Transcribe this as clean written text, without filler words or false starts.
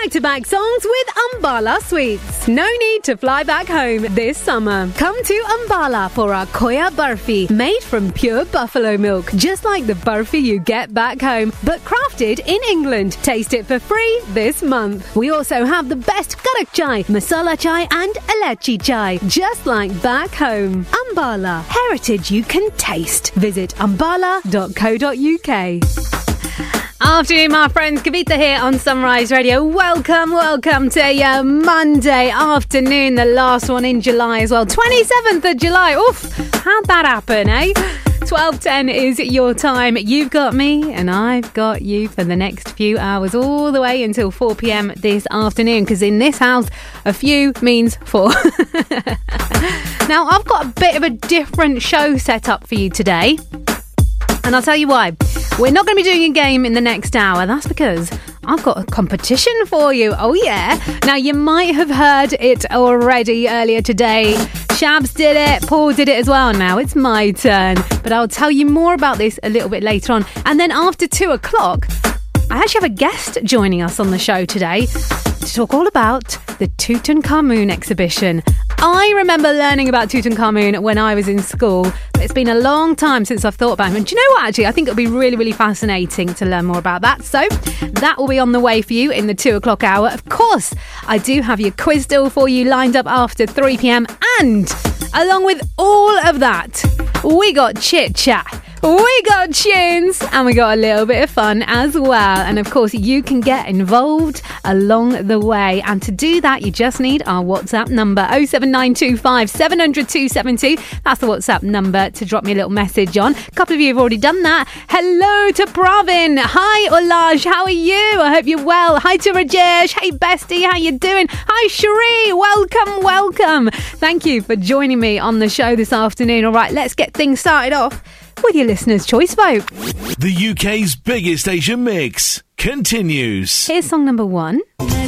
back-to-back songs with Ambala Sweets. No need to fly back home this summer. Come to Ambala for our Khoya Barfi, made from pure buffalo milk, just like the barfi you get back home, but crafted in England. Taste it for free this month. We also have the best karak chai, masala chai and elachi chai, just like back home. Ambala, heritage you can taste. Visit ambala.co.uk. Afternoon, my friends. Kavita here on Sunrise Radio. Welcome to your Monday afternoon, the last one in July as well. 27th of July. Oof, how'd that happen, eh? 12:10 is your time. You've got me and I've got you for the next few hours, all the way until 4 p.m. this afternoon, because in this house, a few means four. Now, I've got a bit of a different show set up for you today, and I'll tell you why. We're not going to be doing a game in the next hour. That's because I've got a competition for you. Oh, yeah. Now, you might have heard it already earlier today. Shabs did it. Paul did it as well. Now it's my turn. But I'll tell you more about this a little bit later on. And then after 2 o'clock, I actually have a guest joining us on the show today to talk all about the Tutankhamun exhibition. I remember learning about Tutankhamun when I was in school, but it's been a long time since I've thought about him. And do you know what, actually? I think it'll be really, really fascinating to learn more about that. So that will be on the way for you in the 2 o'clock hour. Of course, I do have your quiz still for you lined up after 3 p.m. And along with all of that, we got chit chat. We got tunes and we got a little bit of fun as well. And of course, you can get involved along the way. And to do that, you just need our WhatsApp number, 07925 700 272. That's the WhatsApp number to drop me a little message on. A couple of you have already done that. Hello to Pravin. Hi, Olaj. How are you? I hope you're well. Hi to Rajesh. Hey, bestie. How you doing? Hi, Cherie. Welcome. Thank you for joining me on the show this afternoon. All right, let's get things started off with your listener's choice vote. The UK's biggest Asian mix continues. Here's song number 1.